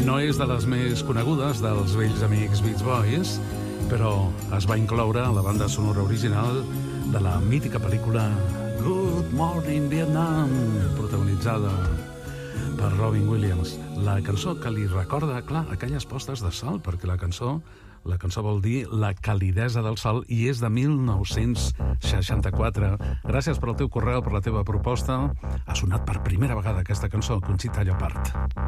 No és de les més conegudes dels vells amics Beach Boys, però es va incloure a la banda sonora original de la mítica pel·lícula Good Morning Vietnam, protagonitzada per Robin Williams. La cançó que li recorda, clar, aquelles postes de sol, perquè la cançó vol dir la calidesa del sol i és de 1964. Gràcies per el teu correu, per la teva proposta. Ha sonat per primera vegada aquesta cançó, Conxita Llopart.